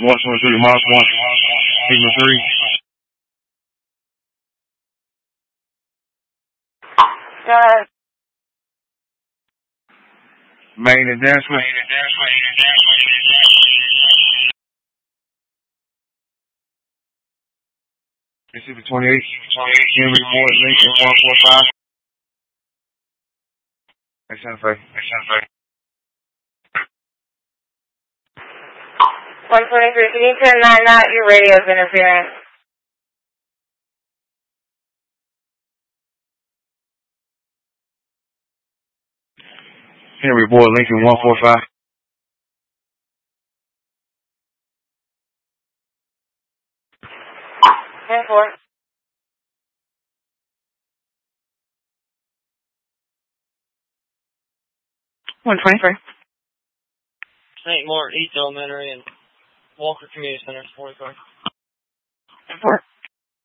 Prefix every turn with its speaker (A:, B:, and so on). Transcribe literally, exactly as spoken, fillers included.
A: one twenty-three, Mars one, Sigma three.
B: Uh,
A: Main and Danceman. Mississippi twenty-eight, Henry Ford, Lincoln one four five. That's Santa Fe. That's Santa Fe.
B: one twenty-three, can you turn that out? Your radio's interfering.
A: Henry Ford, Lincoln one four five.
B: ten four. one twenty-three.
C: Saint Martin East Elementary and Walker Community Center, forty-five.
B: ten four.